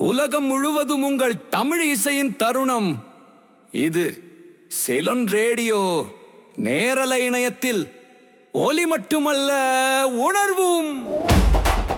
உலகம் முழுவதும் உங்கள் தமிழ் இசையின் தருணம். இது சிலோன் ரேடியோ நேரலை இணையத்தில் ஒலி மட்டுமல்ல, உணர்வும்.